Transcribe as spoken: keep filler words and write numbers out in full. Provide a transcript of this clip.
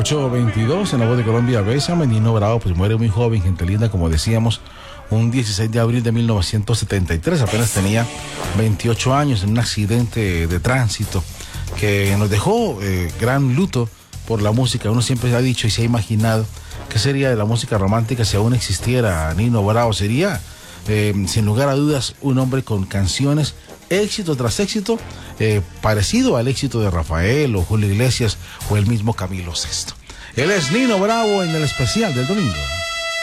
ocho veintidós en La Voz de Colombia. Bésame. Nino Bravo pues muere muy joven, gente linda, como decíamos, un dieciséis de abril de mil novecientos setenta y tres. Apenas tenía veintiocho años en un accidente de tránsito que nos dejó eh, gran luto por la música. Uno siempre se ha dicho y se ha imaginado qué sería de la música romántica si aún existiera Nino Bravo. Sería, eh, sin lugar a dudas, un hombre con canciones, éxito tras éxito, eh, parecido al éxito de Rafael o Julio Iglesias o el mismo Camilo Sesto. Él es Nino Bravo en el especial del domingo.